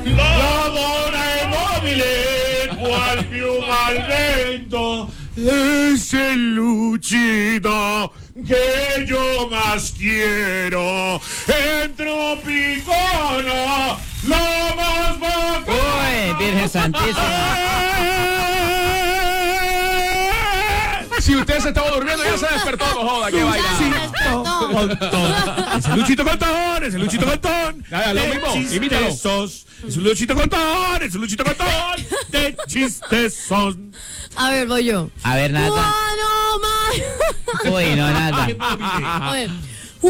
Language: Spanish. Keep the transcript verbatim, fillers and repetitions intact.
La donna è mobile, cual più al vento. Es el luchito que yo más quiero. En Tropicana, lo más bacano. Uy, Virgen Santísima. Si usted se estaba durmiendo, ya se despertó, no joda, que baila. Es el Luchito Cantón, es el Luchito Cantón. Nada, lo mismo, imítalo. Chistesos. Es un Luchito Cantón, es un Luchito Cantón de chistesos. A ver, voy yo. A ver, Nata. Bueno, ma- Uy, no, Nata. Oye,